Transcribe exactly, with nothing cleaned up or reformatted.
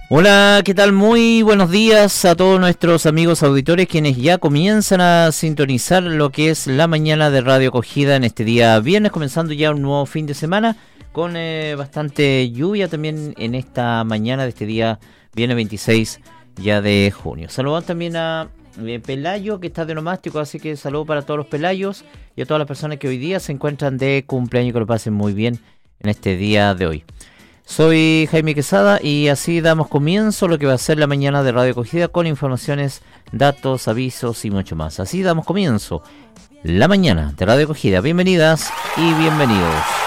Hola, ¿qué tal? Muy buenos días a todos nuestros amigos auditores quienes ya comienzan a sintonizar lo que es la mañana de Radio Acogida en este día viernes, comenzando ya un nuevo fin de semana con eh, bastante lluvia también en esta mañana de este día viernes veintiséis ya de junio. Saludamos también a eh, Pelayo, que está de nomástico, así que saludo para todos los Pelayos y a todas las personas que hoy día se encuentran de cumpleaños, que lo pasen muy bien en este día de hoy. Soy Jaime Quesada y así damos comienzo a lo que va a ser la mañana de Radio Acogida con informaciones, datos, avisos y mucho más. Así damos comienzo la mañana de Radio Acogida. Bienvenidas y bienvenidos.